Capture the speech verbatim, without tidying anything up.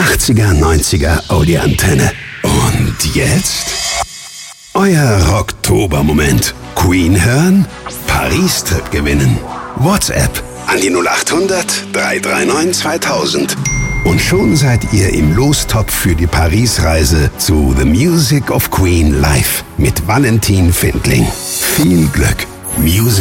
achtziger, neunziger Audi-Antenne. Und jetzt euer Rocktober-Moment. Queen hören, Paris-Trip gewinnen. WhatsApp an die null acht hundert, drei drei neun, zweitausend. Und schon seid ihr im Lostopf für die Paris-Reise zu The Music of Queen live mit Valentin Findling. Viel Glück. Music